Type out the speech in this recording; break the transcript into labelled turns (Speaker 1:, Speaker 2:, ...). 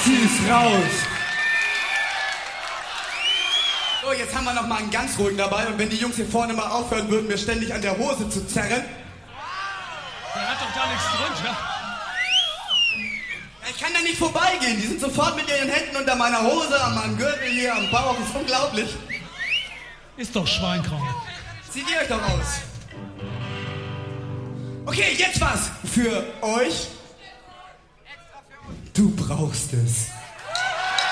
Speaker 1: Zieh's raus.
Speaker 2: So, jetzt haben wir noch mal einen ganz ruhigen dabei. Und wenn die Jungs hier vorne mal aufhören würden, mir ständig an der Hose zu zerren.
Speaker 3: Der hat doch da nichts drunter.
Speaker 2: Ja, ich kann da nicht vorbeigehen. Die sind sofort mit ihren Händen unter meiner Hose, an meinem Gürtel hier, am Bauch. Das ist unglaublich.
Speaker 3: Ist doch Schweinkram.
Speaker 2: Zieht ihr euch doch aus. Okay, jetzt was für euch. Du brauchst es.